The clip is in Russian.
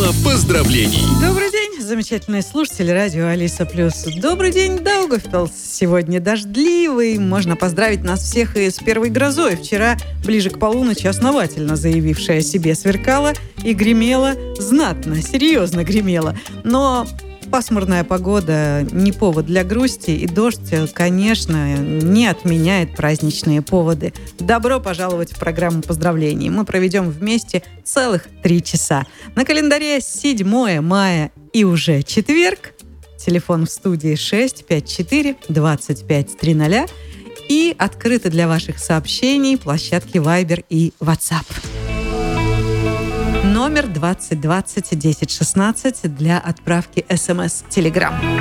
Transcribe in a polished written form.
Программа поздравлений. Добрый день, замечательные слушатели радио Алиса Плюс. Добрый день, Даугавпилс. Сегодня дождливый. Можно поздравить нас всех и с первой грозой. Вчера, ближе к полуночи, основательно заявившая о себе сверкала и гремела знатно, серьезно гремела. Но пасмурная погода не повод для грусти, и дождь, конечно, не отменяет праздничные поводы. Добро пожаловать в программу поздравлений. Мы проведем вместе целых 3 часа. На календаре 7 мая и уже четверг. Телефон в студии 654 25 300 и открыты для ваших сообщений площадки Viber и WhatsApp. Номер 20 20 10 16 для отправки СМС Telegram.